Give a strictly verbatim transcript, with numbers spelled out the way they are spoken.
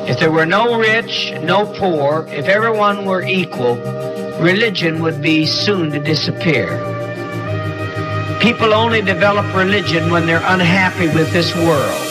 If there were no rich, no poor, if everyone were equal, religion would be soon to disappear. People only develop religion when they're unhappy with this world.